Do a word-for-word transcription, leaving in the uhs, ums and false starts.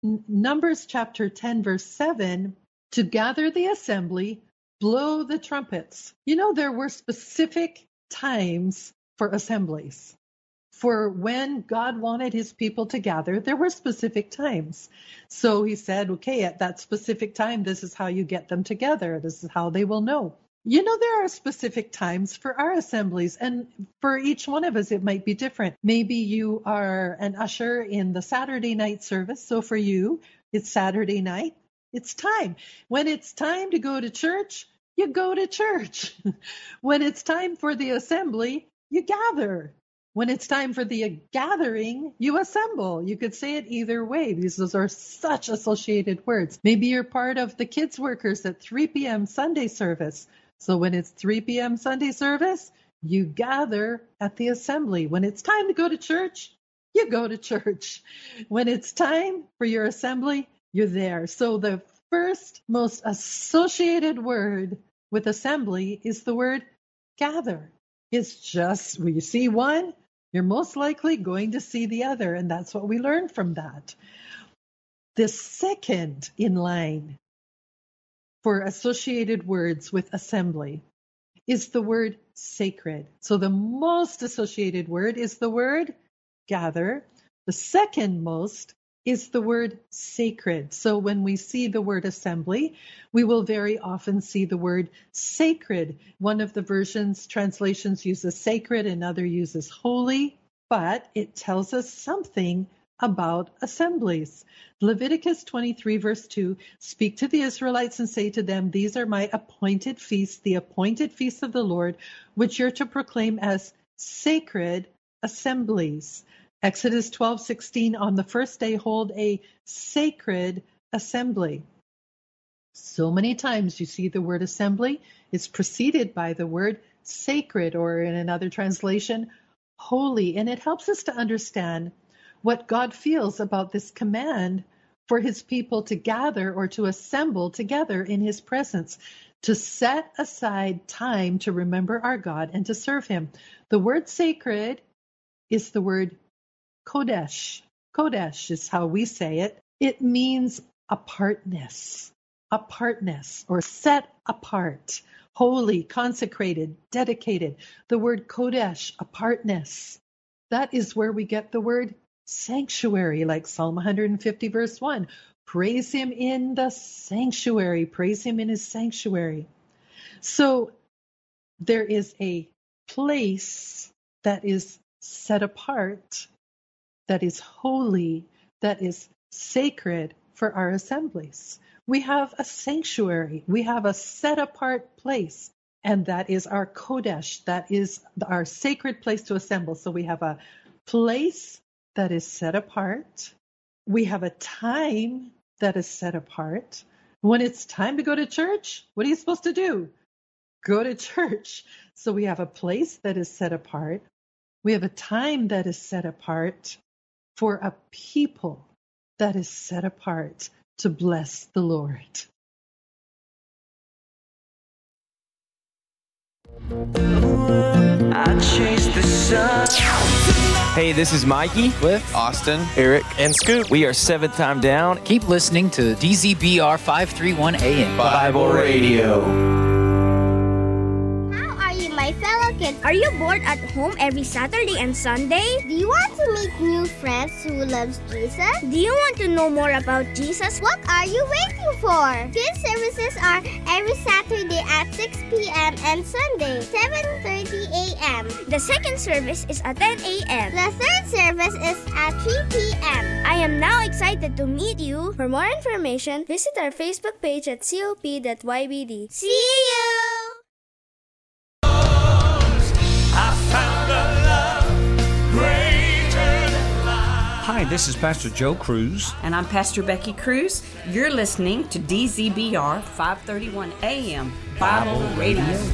N- Numbers chapter ten, verse seven, to gather the assembly, blow the trumpets. You know, there were specific times for assemblies. For when God wanted his people to gather, there were specific times. So he said, okay, at that specific time, this is how you get them together. This is how they will know. You know, there are specific times for our assemblies, and for each one of us, it might be different. Maybe you are an usher in the Saturday night service. So for you, it's Saturday night. It's time. When it's time to go to church, you go to church. When it's time for the assembly, you gather. When it's time for the gathering, you assemble. You could say it either way. These are such associated words. Maybe you're part of the kids workers at three p.m. Sunday service. So when it's three p.m. Sunday service, you gather at the assembly. When it's time to go to church, you go to church. When it's time for your assembly, you're there. So the first most associated word with assembly is the word gather. It's just, when you see one, you're most likely going to see the other. And that's what we learn from that. The second in line for associated words with assembly is the word sacred. So the most associated word is the word gather. The second most is the word sacred. So when we see the word assembly, we will very often see the word sacred. One of the versions, translations uses sacred, another uses holy, but it tells us something about assemblies. Leviticus twenty-three, verse two, speak to the Israelites and say to them, these are my appointed feasts, the appointed feasts of the Lord, which you're to proclaim as sacred assemblies. Exodus twelve sixteen, on the first day hold a sacred assembly. So many times you see the word assembly is preceded by the word sacred, or in another translation, holy. And it helps us to understand what God feels about this command for his people to gather or to assemble together in his presence, to set aside time to remember our God and to serve him. The word sacred is the word Kodesh. Kodesh is how we say it. It means apartness, apartness, or set apart, holy, consecrated, dedicated. The word Kodesh, apartness. That is where we get the word sanctuary, like Psalm one fifty, verse one. Praise him in the sanctuary. Praise him in his sanctuary. So there is a place that is set apart, that is holy, that is sacred for our assemblies. We have a sanctuary. We have a set apart place, and that is our Kodesh. That is our sacred place to assemble. So we have a place that is set apart. We have a time that is set apart. When it's time to go to church, what are you supposed to do? Go to church. So we have a place that is set apart. We have a time that is set apart for a people that is set apart to bless the Lord. I chase the sun. Hey, this is Mikey, Cliff, Austin, Eric, and Scoop. We are Seventh Time Down. Keep listening to D Z B R five thirty-one A M Bible Radio. My fellow kids, are you bored at home every Saturday and Sunday? Do you want to meet new friends who loves Jesus? Do you want to know more about Jesus? What are you waiting for? Kids services are every Saturday at six p.m. and Sunday, seven thirty a.m. The second service is at ten a.m. The third service is at three p.m. I am now excited to meet you. For more information, visit our Facebook page at C O P dot Y B D. See you! Hi, this is Pastor Joe Cruz. And I'm Pastor Becky Cruz. You're listening to D Z B R five thirty-one A M Bible Radio.